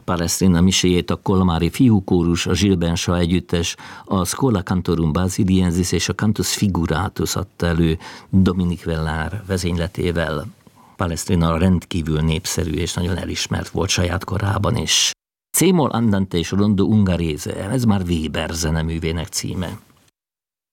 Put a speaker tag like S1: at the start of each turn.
S1: Palestrina miséjét a Kolmári fiúkórus, a Gilbensa együttes, a Schola Cantorum Basiliensis és a Cantus Figuratus adta elő Dominik Vellár vezényletével. Palestrina rendkívül népszerű és nagyon elismert volt saját korában is. C-moll andante és rondo ungherese, ez már Weber zeneművének címe.